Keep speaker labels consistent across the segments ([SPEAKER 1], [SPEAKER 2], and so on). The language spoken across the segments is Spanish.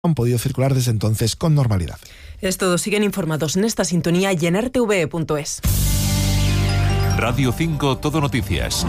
[SPEAKER 1] han podido circular desde entonces con normalidad.
[SPEAKER 2] Es todo, siguen informados en esta sintonía y en rtve.es.
[SPEAKER 3] Radio 5 Todo Noticias.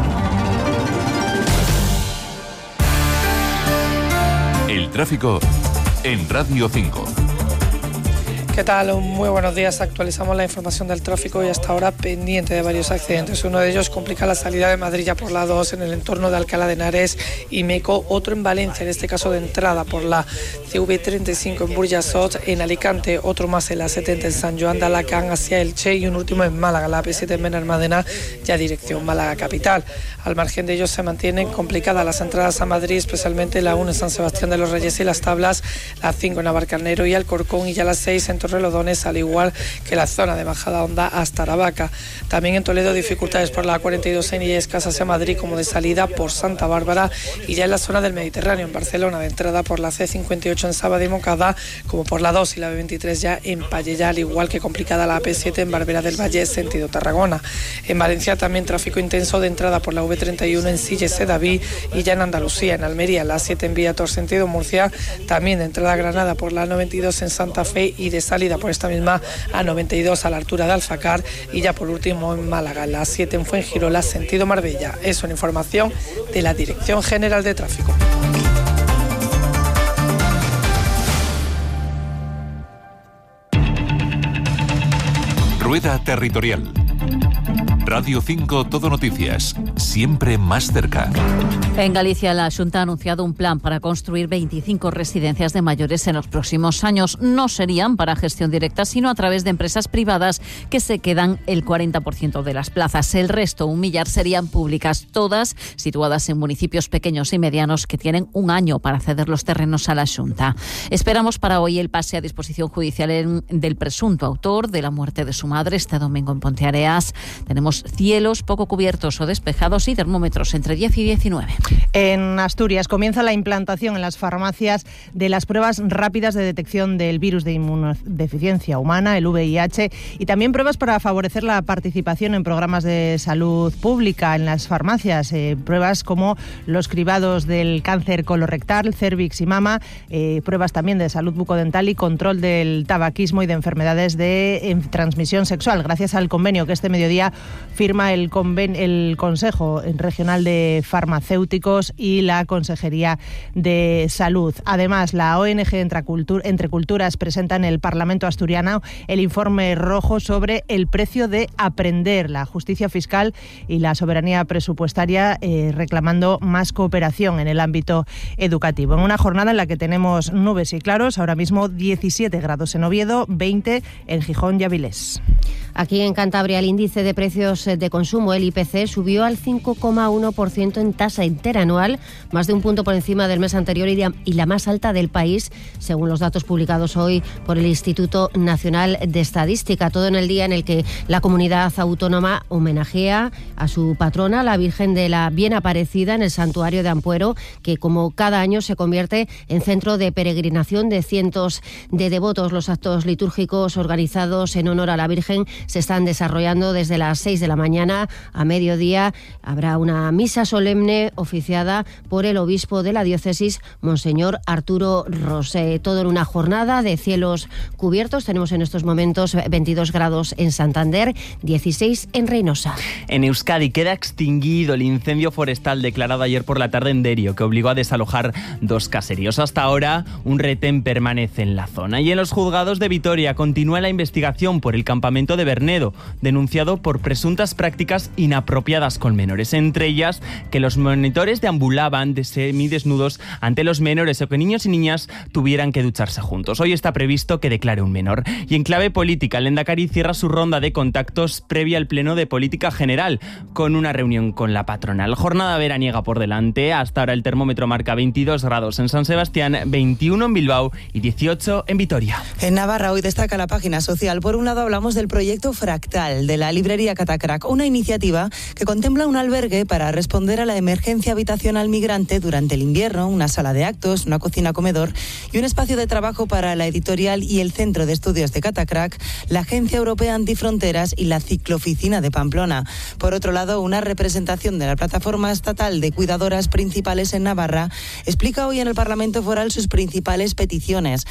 [SPEAKER 3] El tráfico en Radio 5.
[SPEAKER 4] ¿Qué tal? Muy buenos días. Actualizamos la información del tráfico y hasta ahora pendiente de varios accidentes. Uno de ellos complica la salida de Madrid ya por la 2 en el entorno de Alcalá de Henares y Meco. Otro en Valencia, en este caso de entrada por la CV35 en Burjasot. En Alicante, otro más en la 70 en San Joan de Alacant hacia Elche y un último en Málaga, la P7 en Benalmádena, ya dirección Málaga capital. Al margen de ellos se mantienen complicadas las entradas a Madrid, especialmente la 1 en San Sebastián de los Reyes y Las Tablas, la 5 en Navalcarnero y Alcorcón y ya la 6 en Torrelodones, al igual que la zona de Bajada Honda hasta Aravaca. También en Toledo dificultades por la 42 en Illescas hacia Madrid como de salida por Santa Bárbara y ya en la zona del Mediterráneo en Barcelona de entrada por la C58 en Saba de Moncada como por la 2 y la B23 ya en Pallejà, al igual que complicada la AP7 en Barbera del Valle sentido Tarragona. En Valencia también tráfico intenso de entrada por la V31 en Silles de Daví y ya en Andalucía, en Almería, la 7 en Viator sentido Murcia, también de entrada a Granada por la 92 en Santa Fe y de salida por esta misma A92 a la altura de Alfacar y ya por último en Málaga, la 7 en Fuengirola sentido Marbella. Es una información de la Dirección General de Tráfico.
[SPEAKER 3] Rueda Territorial. Radio 5 Todo Noticias, siempre más cerca.
[SPEAKER 5] En Galicia, la Xunta ha anunciado un plan para construir 25 residencias de mayores en los próximos años. No serían para gestión directa, sino a través de empresas privadas que se quedan el 40% de las plazas. El resto, 1 millar, serían públicas, todas situadas en municipios pequeños y medianos que tienen un año para ceder los terrenos a la Xunta. Esperamos para hoy el pase a disposición judicial del presunto autor de la muerte de su madre este domingo en Ponteareas. Tenemos cielos poco cubiertos o despejados y termómetros entre 10 y 19.
[SPEAKER 6] En Asturias comienza la implantación en las farmacias de las pruebas rápidas de detección del virus de inmunodeficiencia humana, el VIH, y también pruebas para favorecer la participación en programas de salud pública en las farmacias. Pruebas como los cribados del cáncer colorectal, cervix y mama, pruebas también de salud bucodental y control del tabaquismo y de enfermedades de transmisión sexual, gracias al convenio que este mediodía firma el Consejo Regional de Farmacéuticos y la Consejería de Salud. Además, la ONG Entre Culturas presenta en el Parlamento asturiano el informe rojo sobre el precio de aprender, la justicia fiscal y la soberanía presupuestaria, reclamando más cooperación en el ámbito educativo. En una jornada en la que tenemos nubes y claros, ahora mismo 17 grados en Oviedo, 20 en Gijón y Avilés.
[SPEAKER 7] Aquí en Cantabria el índice de precios de consumo, el IPC, subió al 5,1% en tasa interanual, más de un punto por encima del mes anterior y la más alta del país, según los datos publicados hoy por el Instituto Nacional de Estadística. Todo en el día en el que la comunidad autónoma homenajea a su patrona, la Virgen de la Bien Aparecida, en el santuario de Ampuero, que como cada año se convierte en centro de peregrinación de cientos de devotos. Los actos litúrgicos organizados en honor a la Virgen se están desarrollando desde las 6 de la mañana a mediodía. Habrá una misa solemne oficiada por el obispo de la diócesis, Monseñor Arturo Rosé. Todo en una jornada de cielos cubiertos. Tenemos en estos momentos 22 grados en Santander, 16 en Reynosa.
[SPEAKER 8] En Euskadi queda extinguido el incendio forestal declarado ayer por la tarde en Derio, que obligó a desalojar 2 caseríos. Hasta ahora, un retén permanece en la zona. Y en los juzgados de Vitoria continúa la investigación por el campamento de Bernedo, denunciado por presuntas prácticas inapropiadas con menores, entre ellas que los monitores deambulaban de semidesnudos ante los menores o que niños y niñas tuvieran que ducharse juntos. Hoy está previsto que declare un menor. Y en clave política, el Lehendakari cierra su ronda de contactos previa al Pleno de Política General, con una reunión con la patronal. Jornada veraniega por delante. Hasta ahora el termómetro marca 22 grados en San Sebastián, 21 en Bilbao y 18 en Vitoria.
[SPEAKER 9] En Navarra hoy destaca la página social. Por un lado hablamos del proyecto Fractal de la librería Catacán Catacrac, una iniciativa que contempla un albergue para responder a la emergencia habitacional migrante durante el invierno, una sala de actos, una cocina-comedor y un espacio de trabajo para la editorial y el Centro de Estudios de Catacrac, la Agencia Europea Antifronteras y la Ciclooficina de Pamplona. Por otro lado, una representación de la Plataforma Estatal de Cuidadoras Principales en Navarra explica hoy en el Parlamento Foral sus principales peticiones.